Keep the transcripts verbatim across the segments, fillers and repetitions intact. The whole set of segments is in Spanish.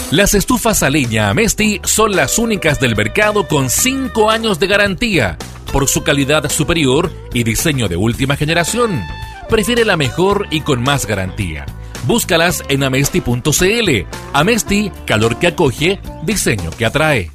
Las estufas a leña Amesti son las únicas del mercado con cinco años de garantía por su calidad superior y diseño de última generación. Prefiere la mejor y con más garantía. Búscalas en amesti punto cl. Amesti, calor que acoge, diseño que atrae.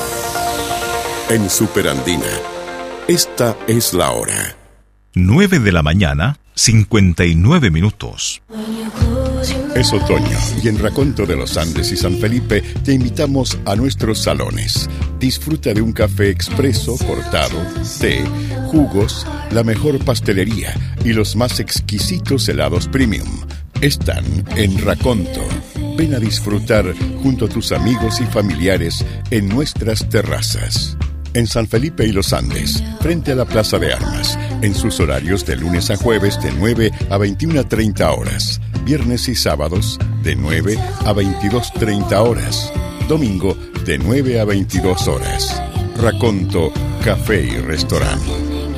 En Superandina, esta es la hora. nueve de la mañana, cincuenta y nueve minutos. Es otoño y en Raconto de los Andes y San Felipe te invitamos a nuestros salones. Disfruta de un café expreso, cortado, té, jugos, la mejor pastelería y los más exquisitos helados premium. Están en Raconto. Ven a disfrutar junto a tus amigos y familiares en nuestras terrazas. En San Felipe y los Andes, frente a la Plaza de Armas, en sus horarios de lunes a jueves de nueve a veintiuna treinta horas, viernes y sábados de nueve a veintidós treinta horas, domingo de nueve a veintidós horas. Raconto, café y restaurante.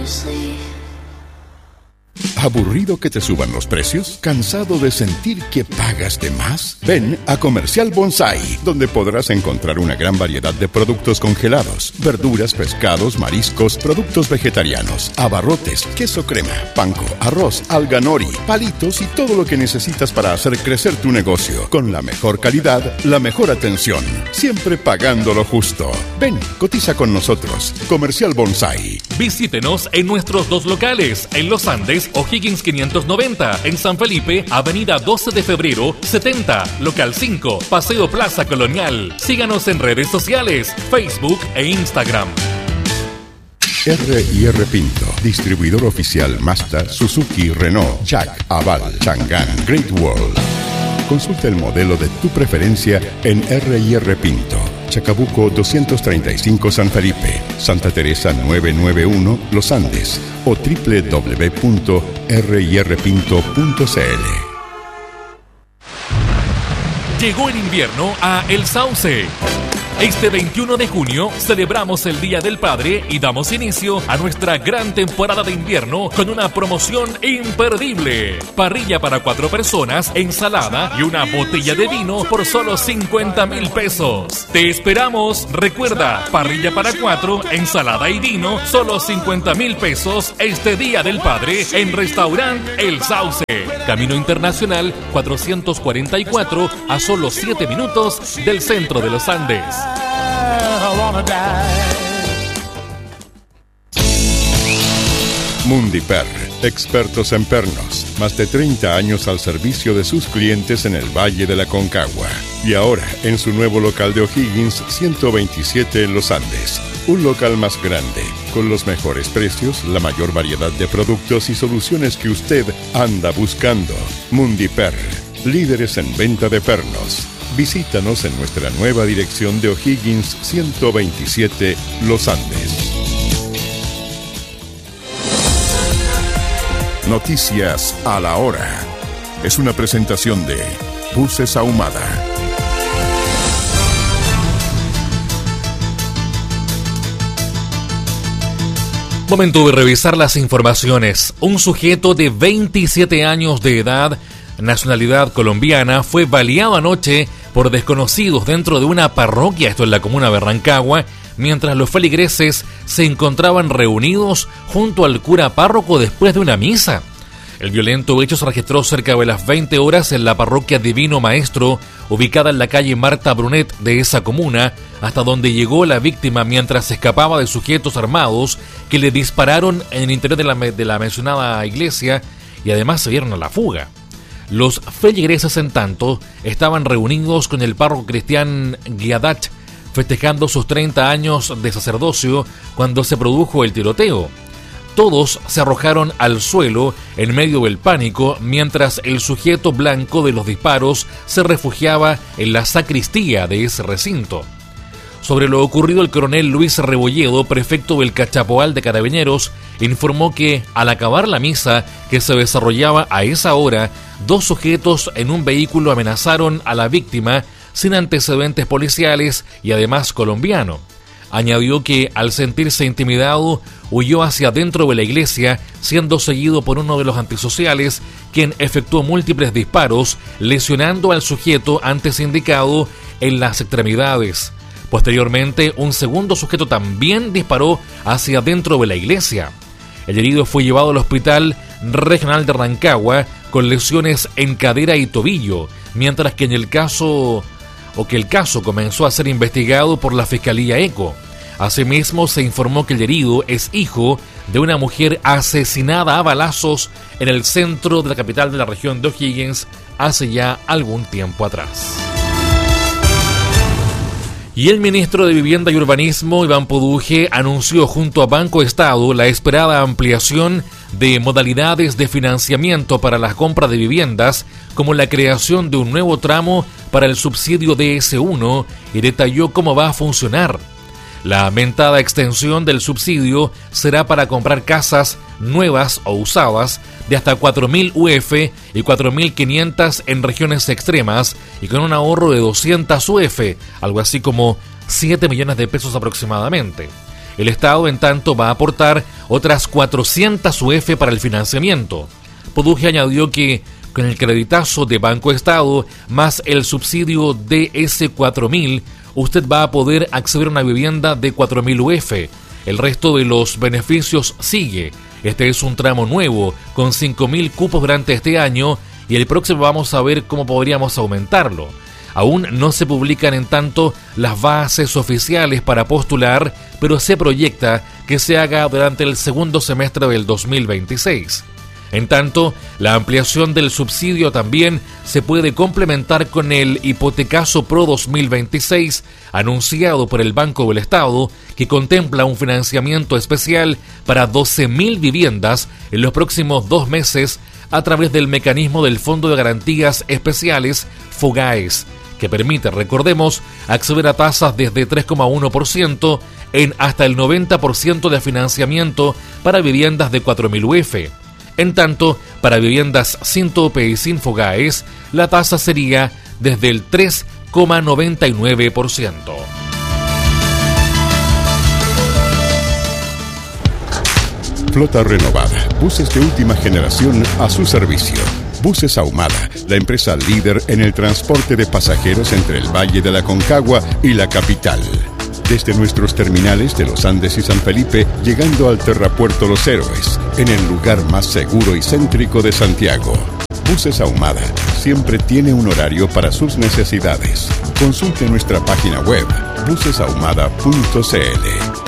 ¿Aburrido que te suban los precios? ¿Cansado de sentir que pagas de más? Ven a Comercial Bonsai, donde podrás encontrar una gran variedad de productos congelados, verduras, pescados, mariscos, productos vegetarianos, abarrotes, queso crema, panko, arroz, alga nori, palitos y todo lo que necesitas para hacer crecer tu negocio. Con la mejor calidad, la mejor atención, siempre pagando lo justo. Ven, cotiza con nosotros. Comercial Bonsai. Visítenos en nuestros dos locales, en Los Andes, O'Higgins quinientos noventa, en San Felipe, Avenida doce de febrero, setenta, Local cinco, Paseo Plaza Colonial. Síganos en redes sociales, Facebook e Instagram. R y R Pinto, distribuidor oficial Mazda, Suzuki, Renault, Jack, Aval, Chang'an, Great Wall. Consulta el modelo de tu preferencia en R y R Pinto. Chacabuco doscientos treinta y cinco San Felipe, Santa Teresa novecientos noventa y uno Los Andes o doble u doble u doble u punto r y r pinto punto c l. Llegó el invierno a El Sauce. Este veintiuno de junio celebramos el Día del Padre y damos inicio a nuestra gran temporada de invierno con una promoción imperdible. Parrilla para cuatro personas, ensalada y una botella de vino por solo cincuenta mil pesos. Te esperamos. Recuerda, parrilla para cuatro, ensalada y vino, solo cincuenta mil pesos este Día del Padre en Restaurant El Sauce. Camino Internacional cuatrocientos cuarenta y cuatro, a solo siete minutos del centro de los Andes. Mundiper, expertos en pernos, más de treinta años al servicio de sus clientes en el Valle de la Concagua. Y ahora en su nuevo local de O'Higgins ciento veintisiete en Los Andes. Un local más grande, con los mejores precios, la mayor variedad de productos y soluciones que usted anda buscando. Mundiper, líderes en venta de pernos. Visítanos en nuestra nueva dirección de O'Higgins ciento veintisiete, Los Andes. Noticias a la hora. Es una presentación de Buses Ahumada. Momento de revisar las informaciones. Un sujeto de veintisiete años de edad, nacionalidad colombiana, fue baleado anoche por desconocidos dentro de una parroquia, esto en la comuna de Rancagua, mientras los feligreses se encontraban reunidos junto al cura párroco después de una misa. El violento hecho se registró cerca de las veinte horas en la parroquia Divino Maestro, ubicada en la calle Marta Brunet de esa comuna, hasta donde llegó la víctima mientras se escapaba de sujetos armados que le dispararon en el interior de la, de la mencionada iglesia y además se dieron a la fuga. Los feligreses, en tanto, estaban reunidos con el párroco Cristian Guiadat, festejando sus treinta años de sacerdocio cuando se produjo el tiroteo. Todos se arrojaron al suelo en medio del pánico mientras el sujeto blanco de los disparos se refugiaba en la sacristía de ese recinto. Sobre lo ocurrido, el coronel Luis Rebolledo, prefecto del Cachapoal de Carabineros, informó que, al acabar la misa que se desarrollaba a esa hora, dos sujetos en un vehículo amenazaron a la víctima sin antecedentes policiales y además colombiano. Añadió que al sentirse intimidado huyó hacia adentro de la iglesia, siendo seguido por uno de los antisociales, quien efectuó múltiples disparos, lesionando al sujeto antes indicado en las extremidades. Posteriormente, un segundo sujeto también disparó hacia adentro de la iglesia. El herido fue llevado al Hospital Regional de Rancagua con lesiones en cadera y tobillo, mientras que en el caso o que el caso comenzó a ser investigado por la Fiscalía ECO. Asimismo, se informó que el herido es hijo de una mujer asesinada a balazos en el centro de la capital de la región de O'Higgins hace ya algún tiempo atrás. Y el ministro de Vivienda y Urbanismo, Iván Poduje, anunció junto a Banco Estado la esperada ampliación de modalidades de financiamiento para la compra de viviendas, como la creación de un nuevo tramo para el subsidio D S uno, y detalló cómo va a funcionar. La aumentada extensión del subsidio será para comprar casas nuevas o usadas de hasta cuatro mil U F y cuatro mil quinientas en regiones extremas y con un ahorro de doscientas U F, algo así como siete millones de pesos aproximadamente. El Estado, en tanto, va a aportar otras cuatrocientas U F para el financiamiento. Poduje añadió que con el creditazo de Banco Estado más el subsidio D S cuatro mil, usted va a poder acceder a una vivienda de cuatro mil U F. El resto de los beneficios sigue. Este es un tramo nuevo, con cinco mil cupos durante este año, y el próximo vamos a ver cómo podríamos aumentarlo. Aún no se publican en tanto las bases oficiales para postular, pero se proyecta que se haga durante el segundo semestre del dos mil veintiséis. En tanto, la ampliación del subsidio también se puede complementar con el Hipotecazo Pro dos mil veintiséis, anunciado por el Banco del Estado, que contempla un financiamiento especial para doce mil viviendas en los próximos dos meses a través del mecanismo del Fondo de Garantías Especiales FOGAES, que permite, recordemos, acceder a tasas desde tres coma uno por ciento en hasta el noventa por ciento de financiamiento para viviendas de cuatro mil U F. En tanto, para viviendas sin tope y sin FOGAES, la tasa sería desde el tres coma noventa y nueve por ciento. Flota renovada, buses de última generación a su servicio. Buses Ahumada, la empresa líder en el transporte de pasajeros entre el Valle de la Aconcagua y la capital. Desde nuestros terminales de Los Andes y San Felipe, llegando al Terrapuerto Los Héroes, en el lugar más seguro y céntrico de Santiago. Buses Ahumada siempre tiene un horario para sus necesidades. Consulte nuestra página web, buses ahumada punto c l.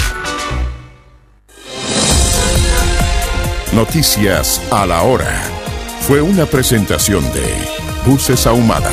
Noticias a la hora. Fue una presentación de Buses Ahumada.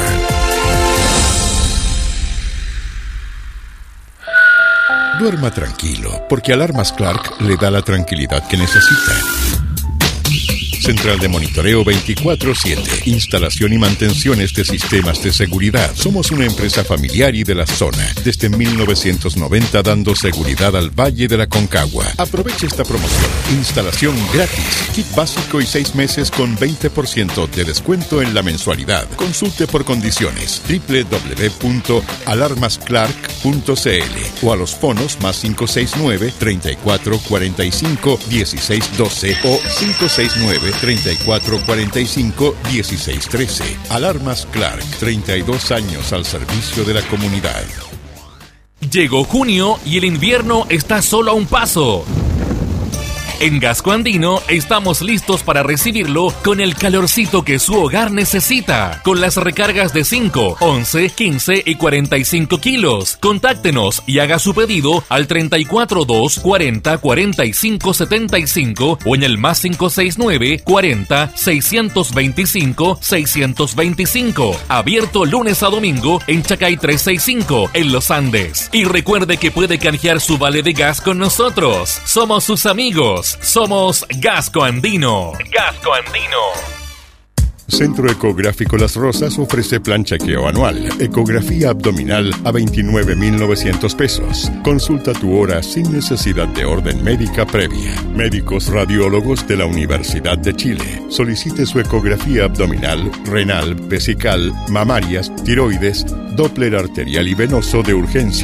Duerma tranquilo, porque Alarmas Clark le da la tranquilidad que necesita. Central de monitoreo veinticuatro siete. Instalación y mantenciones de sistemas de seguridad. Somos una empresa familiar y de la zona. Desde mil novecientos noventa dando seguridad al Valle de la Aconcagua. Aproveche esta promoción. Instalación gratis. Kit básico y seis meses con veinte por ciento de descuento en la mensualidad. Consulte por condiciones. doble u doble u doble u punto alarmas clark punto c l o a los fonos más cinco seis nueve, treinta y cuatro cuarenta y cinco, dieciséis doce o cinco seis nueve, treinta y cuatro cuarenta y cinco, dieciséis trece. Alarmas Clark, treinta y dos años al servicio de la comunidad. Llegó junio y el invierno está solo a un paso. En Gasco Andino estamos listos para recibirlo con el calorcito que su hogar necesita. Con las recargas de cinco, once, quince y cuarenta y cinco kilos. Contáctenos y haga su pedido al treinta y cuatro dos, cuarenta, cuarenta y cinco, setenta y cinco o en el más cinco seis nueve, cuarenta, seiscientos veinticinco, seiscientos veinticinco. Abierto lunes a domingo en Chacay trescientos sesenta y cinco en Los Andes. Y recuerde que puede canjear su vale de gas con nosotros. Somos sus amigos. Somos Gasco Andino. Gasco Andino. Centro Ecográfico Las Rosas ofrece plan chequeo anual, ecografía abdominal a veintinueve mil novecientos pesos. Consulta tu hora sin necesidad de orden médica previa. Médicos radiólogos de la Universidad de Chile. Solicite su ecografía abdominal, renal, vesical, mamarias, tiroides, Doppler arterial y venoso de urgencia.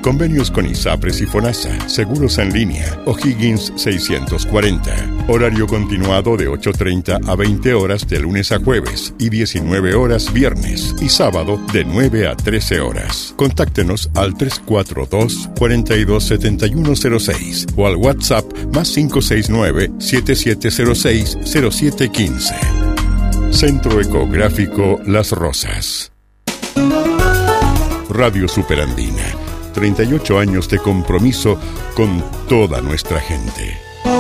Convenios con ISAPRES y FONASA, seguros en línea, O'Higgins seiscientos cuarenta. Horario continuado de ocho treinta a veinte horas de lunes a jueves y diecinueve horas viernes y sábado de nueve a trece horas. Contáctenos al tres cuatro dos, cuatro dos siete uno cero seis o al WhatsApp más cinco seis nueve, siete siete cero seis, cero siete uno cinco. Centro Ecográfico Las Rosas. Radio Superandina. treinta y ocho años de compromiso con toda nuestra gente.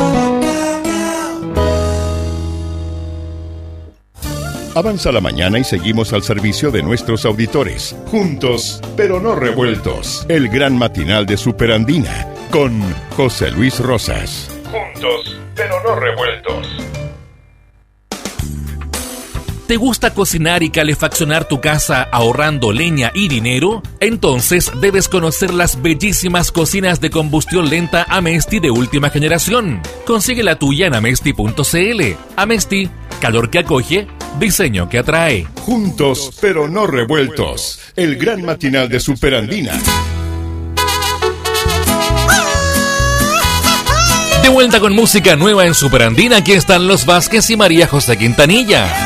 Avanza la mañana y seguimos al servicio de nuestros auditores. Juntos, pero no revueltos. El gran matinal de Superandina con José Luis Rosas. Juntos, pero no revueltos. ¿Te gusta cocinar y calefaccionar tu casa ahorrando leña y dinero? Entonces debes conocer las bellísimas cocinas de combustión lenta Amesti de última generación. Consigue la tuya en amesti punto cl. Amesti, calor que acoge, diseño que atrae. Juntos, pero no revueltos. El gran matinal de Superandina. De vuelta con música nueva en Superandina, aquí están los Vázquez y María José Quintanilla.